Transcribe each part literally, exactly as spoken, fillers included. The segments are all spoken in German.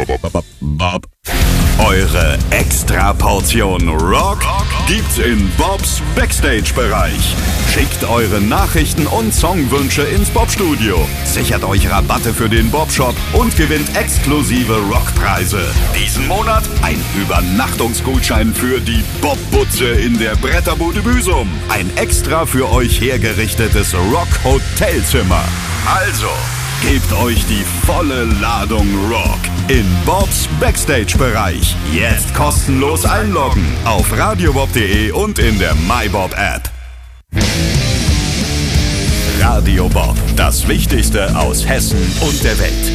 Bob. Eure Extra-Portion Rock gibt's in Bobs Backstage-Bereich. Schickt eure Nachrichten und Songwünsche ins Bob-Studio. Sichert euch Rabatte für den Bob-Shop und gewinnt exklusive Rockpreise. Diesen Monat ein Übernachtungsgutschein für die Bob-Butze in der Bretterbude Büsum. Ein extra für euch hergerichtetes Rock-Hotelzimmer. Also, gebt euch die volle Ladung Rock in Bobs Backstage-Bereich. Jetzt kostenlos einloggen auf radiobob punkt de und in der MyBob-App. Radio Bob, das Wichtigste aus Hessen und der Welt.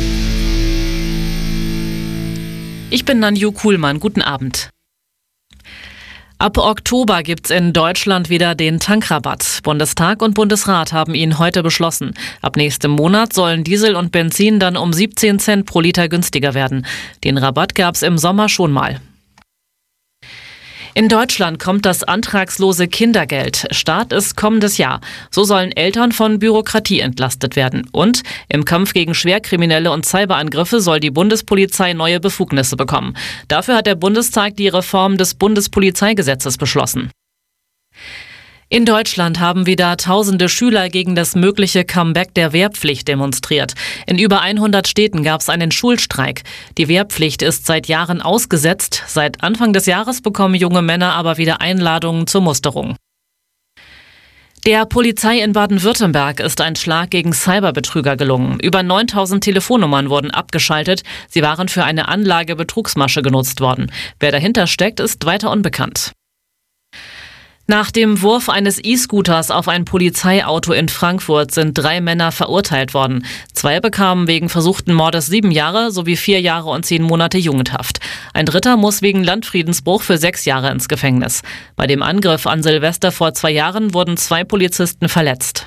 Ich bin Nanju Kuhlmann. Guten Abend. Ab Oktober gibt's in Deutschland wieder den Tankrabatt. Bundestag und Bundesrat haben ihn heute beschlossen. Ab nächstem Monat sollen Diesel und Benzin dann um siebzehn Cent pro Liter günstiger werden. Den Rabatt gab's im Sommer schon mal. In Deutschland kommt das antragslose Kindergeld. Start ist kommendes Jahr. So sollen Eltern von Bürokratie entlastet werden. Und im Kampf gegen Schwerkriminelle und Cyberangriffe soll die Bundespolizei neue Befugnisse bekommen. Dafür hat der Bundestag die Reform des Bundespolizeigesetzes beschlossen. In Deutschland haben wieder tausende Schüler gegen das mögliche Comeback der Wehrpflicht demonstriert. In über hundert Städten gab es einen Schulstreik. Die Wehrpflicht ist seit Jahren ausgesetzt. Seit Anfang des Jahres bekommen junge Männer aber wieder Einladungen zur Musterung. Der Polizei in Baden-Württemberg ist ein Schlag gegen Cyberbetrüger gelungen. Über neuntausend Telefonnummern wurden abgeschaltet. Sie waren für eine Anlagebetrugsmasche genutzt worden. Wer dahinter steckt, ist weiter unbekannt. Nach dem Wurf eines E-Scooters auf ein Polizeiauto in Frankfurt sind drei Männer verurteilt worden. Zwei bekamen wegen versuchten Mordes sieben Jahre sowie vier Jahre und zehn Monate Jugendhaft. Ein dritter muss wegen Landfriedensbruch für sechs Jahre ins Gefängnis. Bei dem Angriff an Silvester vor zwei Jahren wurden zwei Polizisten verletzt.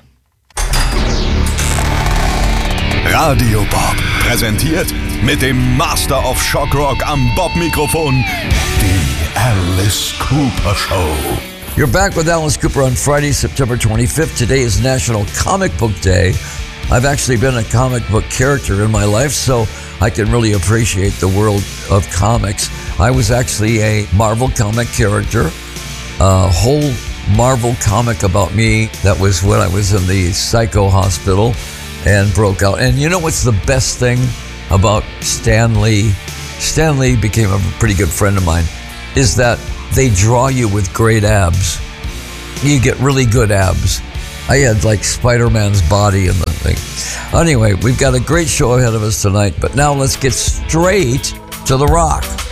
Radio Bob präsentiert mit dem Master of Shock Rock am Bob-Mikrofon die Alice Cooper Show. You're back with Alice Cooper on Friday, September twenty-fifth. Today is National Comic Book Day. I've actually been a comic book character in my life, so I can really appreciate the world of comics. I was actually a Marvel comic character, a whole Marvel comic about me. That was when I was in the psycho hospital and broke out. And you know what's the best thing about Stan Lee? Stan Lee became a pretty good friend of mine, is that they draw you with great abs. You get really good abs. I had like Spider-Man's body in the thing. Anyway, we've got a great show ahead of us tonight, but now let's get straight to the rock.